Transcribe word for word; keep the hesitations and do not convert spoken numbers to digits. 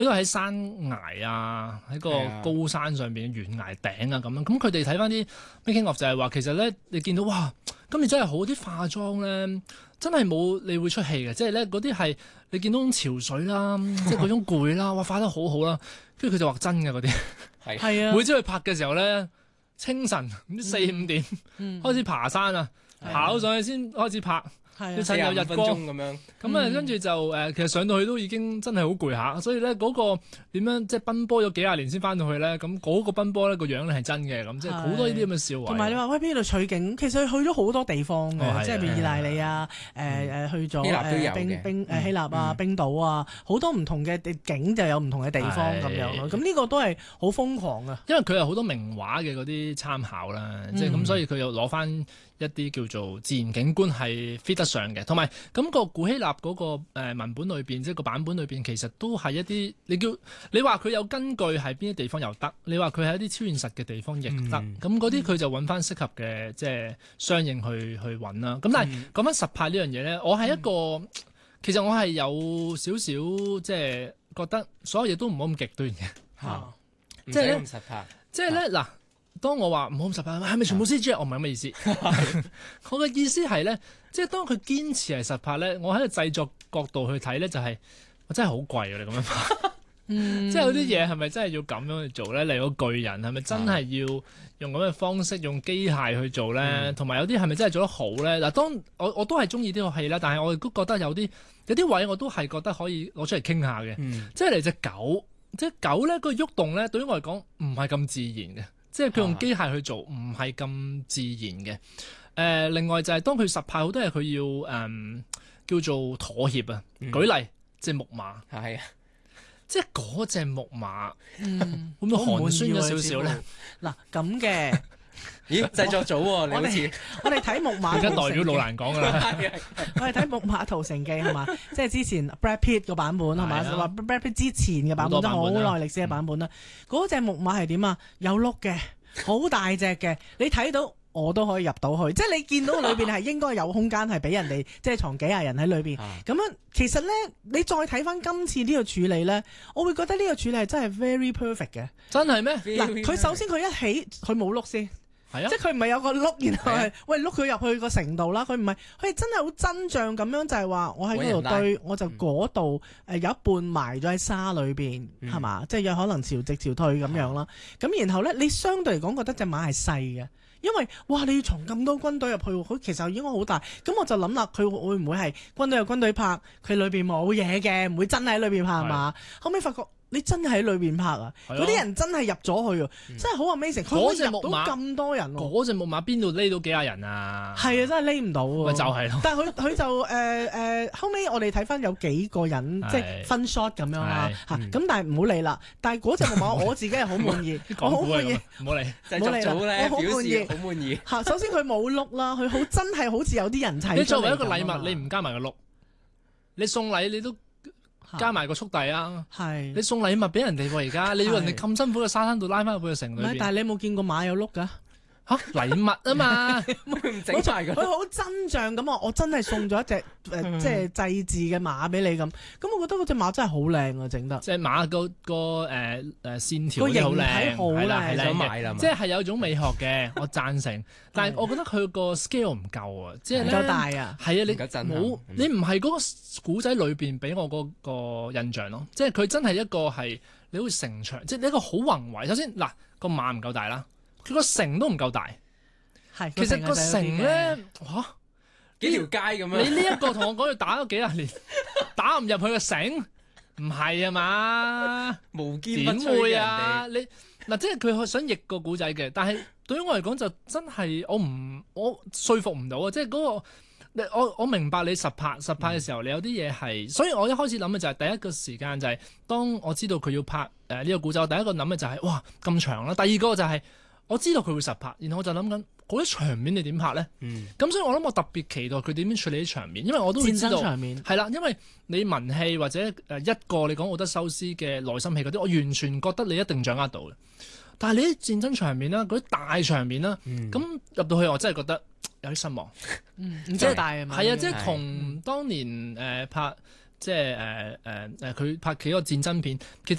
因為喺山崖啊，喺個高山上邊懸崖頂啊咁樣，咁佢哋睇翻啲 making of 就係話，其實咧你見到哇，今年真係好啲化妝咧，真係冇你會出戲嘅，即係咧嗰啲係你見到種潮水啦，即係嗰種攰啦，哇化得好好啦，跟住佢就話真嘅嗰啲， 係啊， 每朝去拍嘅時候咧，清晨唔知四五點、嗯、開始爬山啊，跑上去先開始拍。要趁有日光咁樣， 咁啊跟住就誒，其實上到去都已經真係好攰下，所以咧嗰個點樣即係奔波咗幾廿年先翻到去咧，咁嗰個奔波咧個樣咧係真嘅，咁即係好多呢啲咁嘅笑話。 同埋你話喂邊度取景，其實去咗好多地方嘅，即係譬如意大利啊，誒誒去咗誒冰冰誒希臘啊、冰島啊，好多唔同嘅景就有唔同嘅地方咁樣咯。咁呢個都係好瘋狂啊！ 因為佢有好多名畫嘅嗰啲參考啦，即係咁，所以佢又攞翻一啲叫做自然景觀係 fit 得上嘅，同埋咁個古希臘嗰個誒文本裏邊，即係個版本裏邊，其實都係一啲你叫你話佢有根據係邊啲地方又得，你話佢係一啲超現實嘅地方亦得，咁嗰啲佢就揾翻適合嘅即係相應去去揾啦。咁但係講翻實拍呢樣嘢咧，我係一個、嗯、其實我係有少少即係覺得所有嘢都唔好咁極端嘅嚇， 即係咁實拍， 即係咧嗱。當我話唔好咁實拍，係咪全部 C G？ 我唔係咁嘅意思。我嘅意思係咧，即係當佢堅持係實拍咧，我喺個製作角度去睇咧，就係、是、我真係好貴啊！你咁樣拍，嗯、即係有啲嘢係咪真係要咁樣去做咧？嚟個巨人係咪真係要用咁嘅方式用機械去做咧？同埋、嗯、有啲係咪真係做得好咧？嗱，當我我都係中意呢個戲啦，但係我亦都覺得有啲有啲位我都係覺得可以攞出嚟傾下嘅。嗯、即係嚟隻狗，即係狗咧個喐動咧，對於我嚟講唔係咁自然嘅。即係佢用機械去做，唔係咁自然嘅。誒、呃，另外就係當佢實拍好多嘢，佢要誒、嗯、叫做妥協啊。嗯、舉例，隻木馬係啊，即係嗰隻木馬，嗯、會唔會寒酸咗少少咧？ 嗱咁嘅。 咦，製作組喎、啊，你好似我哋睇木馬， 而家代表老蘭講㗎啦。 我哋睇木馬屠城記係嘛，即係之前 Brad Pitt 個版本係嘛，話 Brad Pitt 之前嘅版本都好耐歷史嘅版本啦。嗰隻、嗯、木馬係點啊？有轆嘅，好大隻嘅，你睇到我都可以入到去，即係你見到裏邊係應該有空間係俾人哋即係藏幾廿人喺裏邊。咁樣其實咧，你再睇翻今次呢個處理咧，我會覺得呢個處理係真係 very perfect 嘅。 真係咩？ 嗱，佢首先佢一起佢冇轆先。 係啊、 即係佢唔係有個碌，然後係、啊、喂碌佢入去個城度啦。佢唔係，佢係真係好真像咁樣，就係話我喺嗰度堆，我就嗰度誒有一半埋咗喺沙裏邊，係嘛、嗯？即係有可能潮直潮退咁樣啦。咁、嗯、然後咧，你相對嚟講覺得隻馬係細嘅，因為哇你要從咁多軍隊入去，佢其實應該好大。咁我就諗啦，佢會唔會係軍隊有軍隊拍，佢裏邊冇嘢嘅，唔會真係喺裏邊拍嘛？是後尾發覺。你真係喺裏邊拍啊！嗰啲人真係入咗去啊！真係好 amazing，佢可以入到咁多人喎。 嗰隻木馬邊度匿到幾廿人啊？ 係啊，真係匿唔到喎。 咪就係咯。 但係佢佢就誒誒後尾我哋睇翻有幾個人即係分 shot 咁樣啦嚇。咁但係唔好理啦。但係嗰隻木馬我自己係好滿意，我好滿意。 唔好理， 製作組咧表示好滿意。 嚇，首先佢冇碌啦，佢好真係好似有啲人砌出嚟。 你作為一個禮物，你唔加埋個碌，你送禮你都。加埋個速遞啊！係是你送禮物俾人哋喎，而家你要人哋咁辛苦嘅沙灘度拉翻入去個城裏邊。但係你有冇見過馬有碌㗎？嚇禮物啊嘛， 唔整埋㗎。 佢好真像咁啊！我真係送咗一隻誒，呃、即係祭祀嘅馬俾你咁。咁我覺得嗰隻馬真係好靚啊，整得。隻馬個個誒誒線條好靚，係啦係想買啦， 即係有種美學嘅，我贊成。但係我覺得佢個 scale 唔夠啊，即係唔夠大啊。 係啊，你冇你唔係嗰個古仔裏邊俾我嗰個印象咯。即係佢真係一個係你好似城牆，即係你一個好宏偉。首先嗱個馬唔夠大啦。佢個城都唔夠大，係其實個城咧嚇幾條街咁樣。 你呢一個同我講要打咗幾廿年，打唔入去個城，唔係啊嘛？ 無堅不摧點會啊？你嗱，即係佢想譯個古仔嘅，但係對於我嚟講就真係我唔我說服唔到啊！即係嗰個我我明白你實拍實拍嘅時候，你有啲嘢係，所以我一開始諗嘅就係第一個時間就係當我知道佢要拍誒呢個古仔，我第一個諗嘅就係哇咁長啦。第二個就係。我知道佢會實拍，然後我就諗緊嗰啲場面你點拍咧？咁、嗯、所以我諗我特別期待佢點樣處理啲場面，因為我都會知道戰爭場面係啦，因為你文戲或者誒一個你講奧德修斯嘅內心戲嗰啲，我完全覺得你一定掌握到嘅。但係你啲戰爭場面啦，嗰啲大場面啦，咁入、嗯、到去我真係覺得有啲失望。 嗯，唔知大啊嘛？ 係啊，即係同當年誒、呃、拍。 即係誒誒誒，佢、拍幾個戰爭片，其實